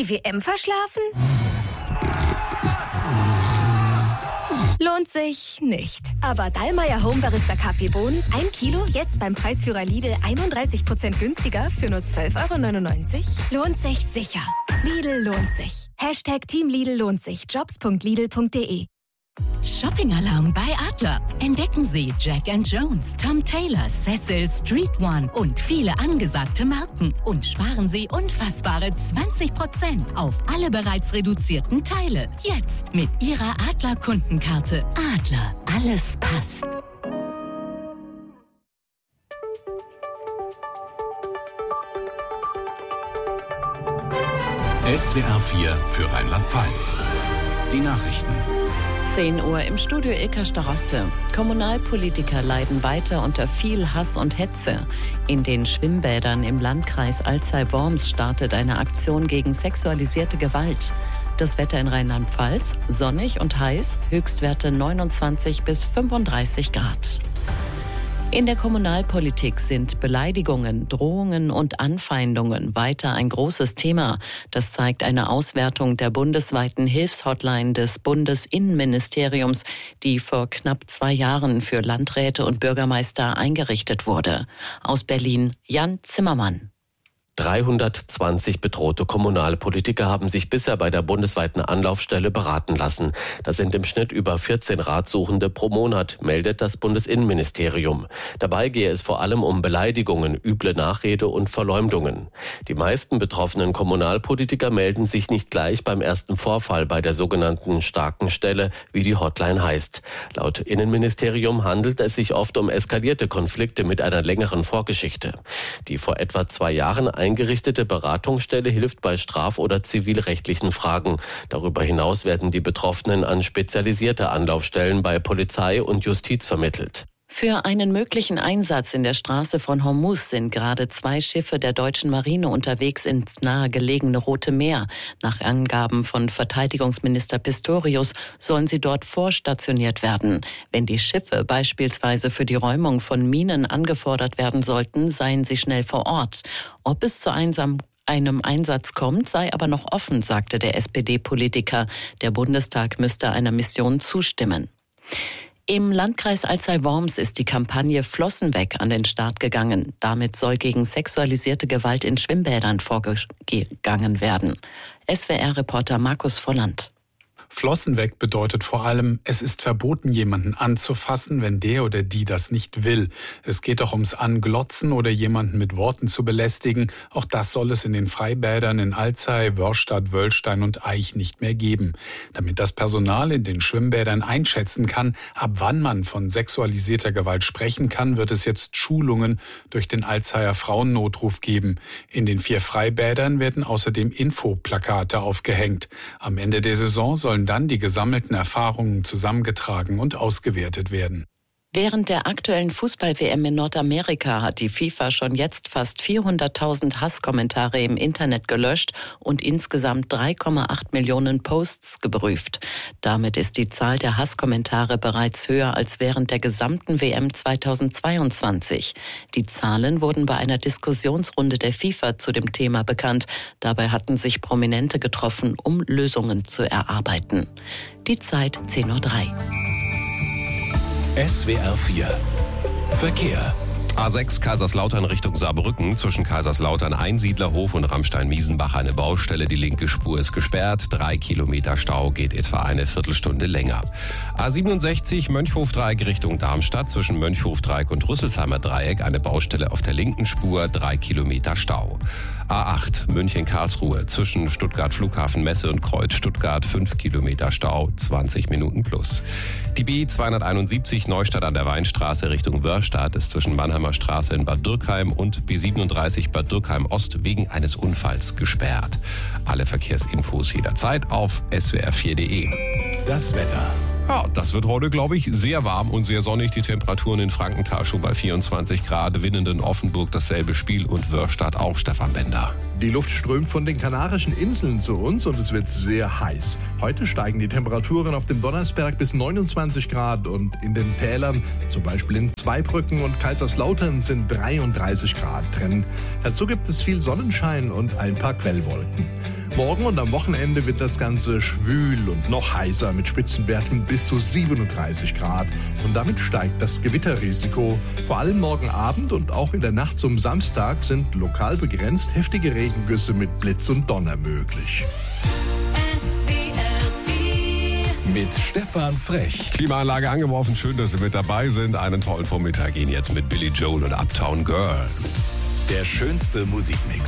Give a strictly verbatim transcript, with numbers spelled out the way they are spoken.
W M verschlafen? Lohnt sich nicht. Aber Dallmayr Home Barista Kaffeebohnen, ein Kilo, jetzt beim Preisführer Lidl einunddreißig Prozent günstiger für nur zwölf Euro neunundneunzig. Lohnt sich sicher. Lidl lohnt sich. Hashtag Team Lidl lohnt sich. jobs punkt lidl punkt de. Shopping-Alarm bei Adler. Entdecken Sie Jack and Jones, Tom Taylor, Cecil, Street One und viele angesagte Marken. Und sparen Sie unfassbare zwanzig Prozent auf alle bereits reduzierten Teile. Jetzt mit Ihrer Adler-Kundenkarte. Adler, alles passt. S W R vier für Rheinland-Pfalz. Die Nachrichten. zehn Uhr im Studio Ilka Staroste. Kommunalpolitiker leiden weiter unter viel Hass und Hetze. In den Schwimmbädern im Landkreis Alzey-Worms startet eine Aktion gegen sexualisierte Gewalt. Das Wetter in Rheinland-Pfalz, sonnig und heiß, Höchstwerte neunundzwanzig bis fünfunddreißig Grad. In der Kommunalpolitik sind Beleidigungen, Drohungen und Anfeindungen weiter ein großes Thema. Das zeigt eine Auswertung der bundesweiten Hilfshotline des Bundesinnenministeriums, die vor knapp zwei Jahren für Landräte und Bürgermeister eingerichtet wurde. Aus Berlin, Jan Zimmermann. dreihundertzwanzig bedrohte Kommunalpolitiker haben sich bisher bei der bundesweiten Anlaufstelle beraten lassen. Das sind im Schnitt über vierzehn Ratsuchende pro Monat, meldet das Bundesinnenministerium. Dabei gehe es vor allem um Beleidigungen, üble Nachrede und Verleumdungen. Die meisten betroffenen Kommunalpolitiker melden sich nicht gleich beim ersten Vorfall bei der sogenannten starken Stelle, wie die Hotline heißt. Laut Innenministerium handelt es sich oft um eskalierte Konflikte mit einer längeren Vorgeschichte. Die vor etwa zwei Jahren eingerichtete Beratungsstelle hilft bei straf- oder zivilrechtlichen Fragen. Darüber hinaus werden die Betroffenen an spezialisierte Anlaufstellen bei Polizei und Justiz vermittelt. Für einen möglichen Einsatz in der Straße von Hormuz sind gerade zwei Schiffe der deutschen Marine unterwegs ins nahegelegene Rote Meer. Nach Angaben von Verteidigungsminister Pistorius sollen sie dort vorstationiert werden. Wenn die Schiffe beispielsweise für die Räumung von Minen angefordert werden sollten, seien sie schnell vor Ort. Ob es zu einsam einem Einsatz kommt, sei aber noch offen, sagte der S P D-Politiker. Der Bundestag müsste einer Mission zustimmen. Im Landkreis Alzey-Worms ist die Kampagne Flossen weg an den Start gegangen. Damit soll gegen sexualisierte Gewalt in Schwimmbädern vorgegangen werden. S W R-Reporter Markus Volland. Flossen weg bedeutet vor allem, es ist verboten, jemanden anzufassen, wenn der oder die das nicht will. Es geht auch ums Anglotzen oder jemanden mit Worten zu belästigen. Auch das soll es in den Freibädern in Alzey, Wörrstadt, Wöllstein und Aich nicht mehr geben. Damit das Personal in den Schwimmbädern einschätzen kann, ab wann man von sexualisierter Gewalt sprechen kann, wird es jetzt Schulungen durch den Alzeyer Frauennotruf geben. In den vier Freibädern werden außerdem Infoplakate aufgehängt. Am Ende der Saison sollen dann die gesammelten Erfahrungen zusammengetragen und ausgewertet werden. Während der aktuellen Fußball-W M in Nordamerika hat die FIFA schon jetzt fast vierhunderttausend Hasskommentare im Internet gelöscht und insgesamt drei Komma acht Millionen Posts geprüft. Damit ist die Zahl der Hasskommentare bereits höher als während der gesamten W M zweitausendzweiundzwanzig. Die Zahlen wurden bei einer Diskussionsrunde der FIFA zu dem Thema bekannt. Dabei hatten sich Prominente getroffen, um Lösungen zu erarbeiten. Die Zeit zehn Uhr drei. S W R vier Verkehr. A sechs Kaiserslautern Richtung Saarbrücken, zwischen Kaiserslautern Einsiedlerhof und Ramstein-Miesenbach eine Baustelle. Die linke Spur ist gesperrt. Drei Kilometer Stau, geht etwa eine Viertelstunde länger. A siebenundsechzig Mönchhofdreieck Richtung Darmstadt, zwischen Mönchhofdreieck und Rüsselsheimer Dreieck eine Baustelle auf der linken Spur. Drei Kilometer Stau. A acht München-Karlsruhe, zwischen Stuttgart Flughafen Messe und Kreuz Stuttgart. Fünf Kilometer Stau, zwanzig Minuten plus. Die B zweihunderteinundsiebzig Neustadt an der Weinstraße Richtung Wörrstadt ist zwischen Mannheimer Straße in Bad Dürkheim und B siebenunddreißig Bad Dürkheim Ost wegen eines Unfalls gesperrt. Alle Verkehrsinfos jederzeit auf S W R vier Punkt de. Das Wetter. Ja, das wird heute, glaube ich, sehr warm und sehr sonnig. Die Temperaturen in Frankenthal schon bei vierundzwanzig Grad, Winnenden, Offenburg dasselbe Spiel und Wörrstadt auch. Stefan Bender. Die Luft strömt von den Kanarischen Inseln zu uns und es wird sehr heiß. Heute steigen die Temperaturen auf dem Donnersberg bis neunundzwanzig Grad und in den Tälern, zum Beispiel in Zweibrücken und Kaiserslautern, sind dreiunddreißig Grad drin. Dazu gibt es viel Sonnenschein und ein paar Quellwolken. Morgen und am Wochenende wird das Ganze schwül und noch heißer mit Spitzenwerten bis zu siebenunddreißig Grad. Und damit steigt das Gewitterrisiko. Vor allem morgen Abend und auch in der Nacht zum Samstag sind lokal begrenzt heftige Regengüsse mit Blitz und Donner möglich. Mit Stefan Frech. Klimaanlage angeworfen, schön, dass Sie mit dabei sind. Einen tollen Vormittag Ihnen jetzt mit Billy Joel und Uptown Girl. Der schönste Musikmix.